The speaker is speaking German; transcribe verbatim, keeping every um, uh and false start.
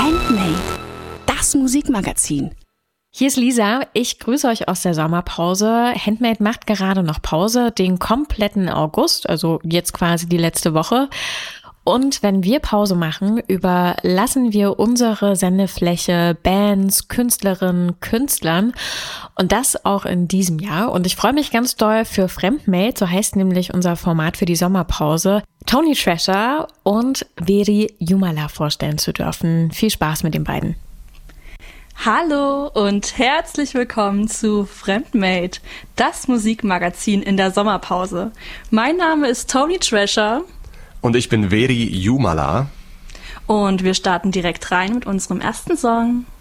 Handmade, das Musikmagazin. Hier ist Lisa, ich grüße euch aus der Sommerpause. Handmade macht gerade noch Pause, den kompletten August, also jetzt quasi die letzte Woche. Und wenn wir Pause machen, überlassen wir unsere Sendefläche Bands, Künstlerinnen, Künstlern und das auch in diesem Jahr. Und ich freue mich ganz doll für Fremdmade, so heißt nämlich unser Format für die Sommerpause, Tony Thrasher und Veri Jumala vorstellen zu dürfen. Viel Spaß mit den beiden. Hallo und herzlich willkommen zu Fremdmade, das Musikmagazin in der Sommerpause. Mein Name ist Tony Thrasher. Und ich bin Veri Jumala. Und wir starten direkt rein mit unserem ersten Song.